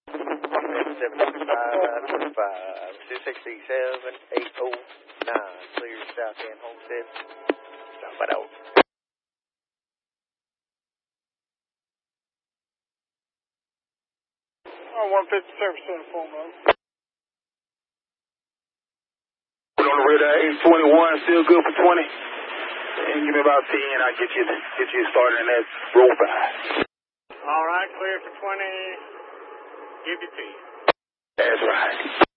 175, 267, 809, clear South End Homestead. Stop it out. 150 service to the full mode. On the radar, 821, still good for 20. And give me about 10, I'll get you started in that roll 5. All right, clear for 20. Give you 10. That's right.